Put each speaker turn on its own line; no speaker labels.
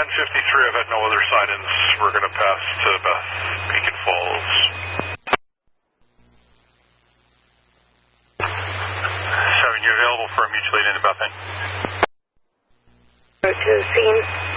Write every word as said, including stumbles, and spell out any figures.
fifty-three, I've had no other sign-ins. We're going to pass to Beth Beacon Falls.
Seven, you available for a mutual aid into Bethany?
To the scene.